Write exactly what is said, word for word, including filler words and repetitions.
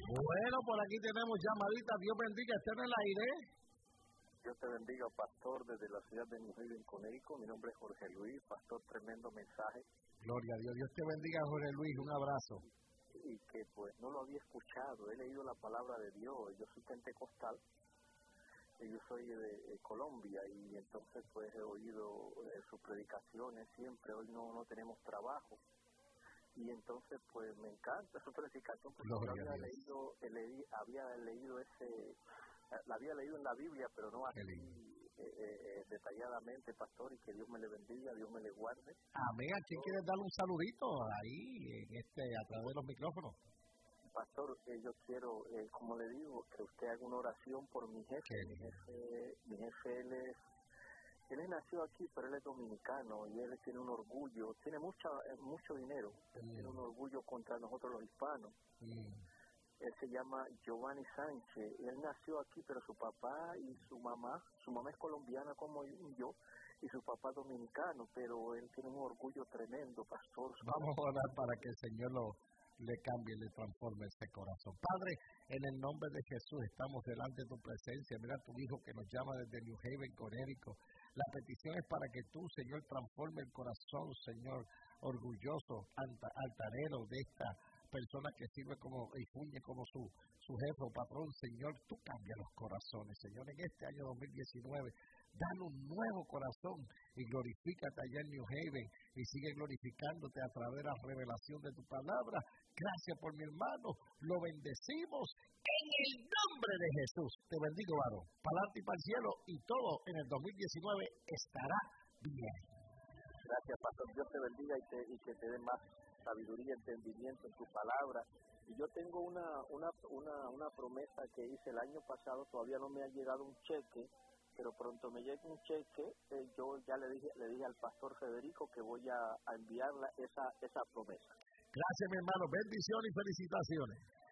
Bueno, por aquí tenemos llamadita. Dios bendiga, esté en el aire. Dios te bendiga, pastor, desde la ciudad de New Haven, Connecticut. Mi nombre es Jorge Luis, pastor, tremendo mensaje. Gloria a Dios. Dios te bendiga, Jorge Luis, un abrazo. Y que pues no lo había escuchado, he leído la palabra de Dios. Yo soy pentecostal, y yo soy de, de Colombia, y entonces pues he oído eh, sus predicaciones siempre. Hoy no, no tenemos trabajo. Y entonces pues me encanta su predicación, porque yo había leído, leí, había leído ese, la había leído en la Biblia, pero no así eh, eh, detalladamente, pastor, y que Dios me le bendiga, Dios me le guarde. Amén. ¿A quién quieres darle un saludito ahí, en este, a través de los micrófonos? Pastor, eh, yo quiero, eh, como le digo, que usted haga una oración por mi jefe. Mi jefe, mi jefe, él es Él nació aquí, pero él es dominicano y él tiene un orgullo, tiene mucha, mucho dinero, él mm. tiene un orgullo contra nosotros los hispanos. Mm. Él se llama Giovanni Sánchez, él nació aquí, pero su papá y su mamá, su mamá es colombiana como yo, y su papá es dominicano, pero él tiene un orgullo tremendo, pastor. Vamos a orar para que el Señor lo le cambie, le transforme este corazón. Padre, en el nombre de Jesús, estamos delante de tu presencia. Mira a tu hijo que nos llama desde New Haven, Connecticut. La petición es para que tú, Señor, transforme el corazón, Señor, orgulloso, alta, altanero de esta persona que sirve como y funge como su, su jefe o patrón. Señor, tú cambias los corazones, Señor, en este año dos mil diecinueve. Dale un nuevo corazón y glorifícate allá en New Haven y sigue glorificándote a través de la revelación de tu palabra. Gracias por mi hermano, lo bendecimos en el nombre de Jesús. Te bendigo, varón, para adelante y para el cielo, y todo en el dos mil diecinueve estará bien. Gracias, pastor. Dios te bendiga y, te, y que te dé más sabiduría y entendimiento en tu palabra. Y yo tengo una, una, una, una promesa que hice el año pasado, todavía no me ha llegado un cheque, pero pronto me llegue un cheque. Eh, yo ya le dije le dije al pastor Federico que voy a, a enviarla esa esa promesa. Gracias, mi hermano. Bendiciones y felicitaciones.